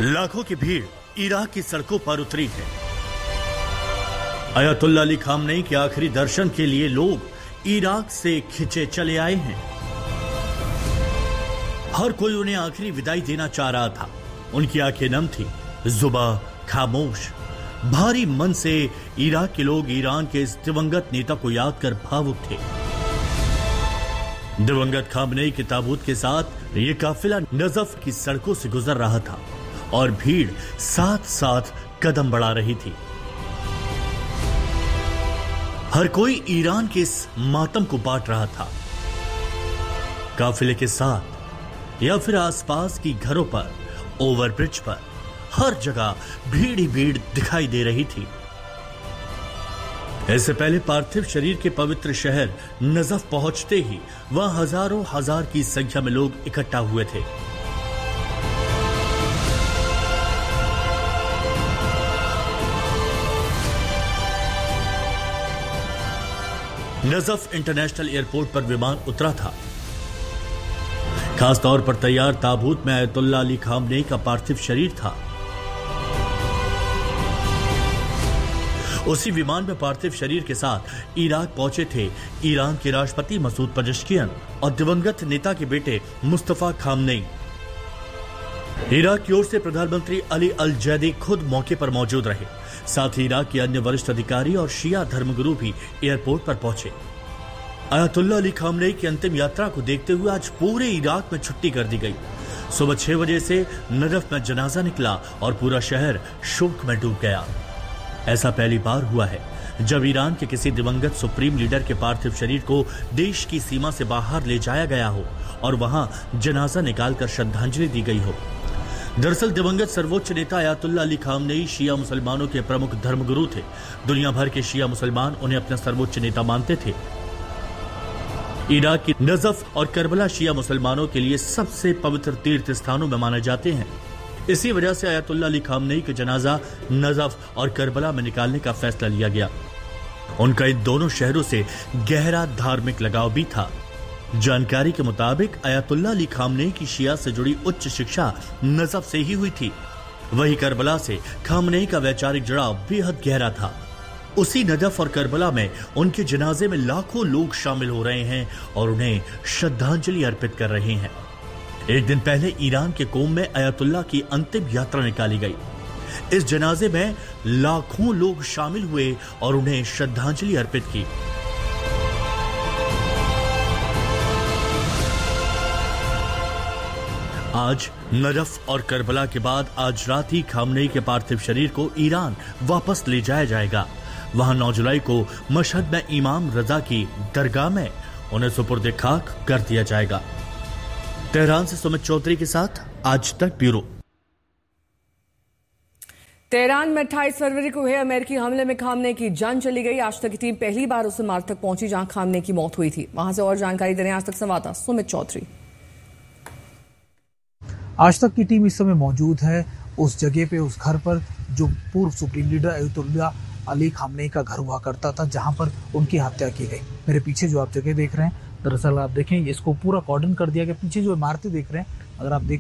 लाखों की भीड़ इराक की सड़कों पर उतरी है। अयतुल्ला अली खामनेई के आखिरी दर्शन के लिए लोग इराक से खिंचे चले आए हैं। हर कोई उन्हें आखिरी विदाई देना चाह रहा था। उनकी आंखें नम थी, जुबान खामोश। भारी मन से इराक के लोग ईरान के इस दिवंगत नेता को याद कर भावुक थे। दिवंगत खामनेई के ताबूत के साथ ये काफिला नजफ की सड़कों से गुजर रहा था और भीड़ साथ साथ कदम बढ़ा रही थी। हर कोई ईरान के इस मातम को बांट रहा था। काफिले के साथ या फिर आसपास की घरों पर, ओवरब्रिज पर, हर जगह भीड़ ही भीड़ दिखाई दे रही थी। इससे पहले पार्थिव शरीर के पवित्र शहर नजफ पहुंचते ही वहां हजारों हजार की संख्या में लोग इकट्ठा हुए थे। नजफ इंटरनेशनल एयरपोर्ट पर विमान उतरा था। खास तौर पर तैयार ताबूत में अयतुल्ला अली खामनेई का पार्थिव शरीर था। उसी विमान में पार्थिव शरीर के साथ इराक पहुंचे थे ईरान के राष्ट्रपति मसूद पेजेश्कियान और दिवंगत नेता के बेटे मुस्तफा खामनेई। इराक की ओर से प्रधानमंत्री अली अल जैदी खुद मौके पर मौजूद रहे। साथ ही इराक के अन्य वरिष्ठ अधिकारी और शिया धर्मगुरु भी एयरपोर्ट पर पहुंचे। अयतुल्ला अली खामनेई की अंतिम यात्रा को देखते हुए आज पूरे इराक में छुट्टी कर दी गई। सुबह 6 बजे से नजफ में जनाजा निकला और पूरा शहर शोक में डूब गया। ऐसा पहली बार हुआ है जब ईरान के किसी दिवंगत सुप्रीम लीडर के पार्थिव शरीर को देश की सीमा से बाहर ले जाया गया हो और वहां जनाजा निकालकर श्रद्धांजलि दी गई हो। दरअसल दिवंगत सर्वोच्च नेता अयतुल्ला अली खामनेई शिया मुसलमानों के प्रमुख धर्मगुरु थे। दुनिया भर के शिया मुसलमान उन्हें अपना सर्वोच्च नेता मानते थे। इराक की नजफ और करबला शिया मुसलमानों के लिए सबसे पवित्र तीर्थ स्थानों में माने जाते हैं। इसी वजह से अयतुल्ला अली खामनेई का जनाजा नजफ और करबला में निकालने का फैसला लिया गया। उनका इन दोनों शहरों से गहरा धार्मिक लगाव भी था। जानकारी के मुताबिक अयतुल्ला अली खामनेई की शिया से जुड़ी उच्च शिक्षा नजफ से ही हुई थी। वही करबला से खामनेई का वैचारिक जुड़ाव बेहद गहरा था। उसी नजफ और करबला में उनके जनाजे में लाखों लोग शामिल हो रहे हैं और उन्हें श्रद्धांजलि अर्पित कर रहे हैं। एक दिन पहले ईरान के कोम में अयतुल्ला की अंतिम यात्रा निकाली गई। इस जनाजे में लाखों लोग शामिल हुए और उन्हें श्रद्धांजलि अर्पित की। आज नजफ और करबला के बाद आज रात ही खामनेई के पार्थिव शरीर को ईरान वापस ले जाया जाएगा। वहां 9 जुलाई को मशहद में इमाम रजा की दरगाह में उन्हें सुपुर्द खाक कर दिया जाएगा। तेहरान से सुमित चौधरी के साथ आज तक ब्यूरो। तेहरान में 28 फरवरी को हुए अमेरिकी हमले में खामनेई की जान चली गई। आज तक की टीम पहली बार उस इमारत तक पहुंची जहां खामनेई की मौत हुई थी। वहां से और जानकारी दे रहे हैं आज तक संवाददाता सुमित चौधरी। आज तक की टीम इस समय मौजूद है उस जगह पे, उस घर पर जो पूर्व सुप्रीम लीडर अयतुल्ला अली खामनेई का घर हुआ करता था, जहां पर उनकी हत्या की गई। मेरे पीछे जो आप जगह देख रहे हैं, दरअसल आप देखें इसको पूरा कॉर्डन कर दिया गया। पीछे जो इमारतें देख रहे हैं, अगर आप देख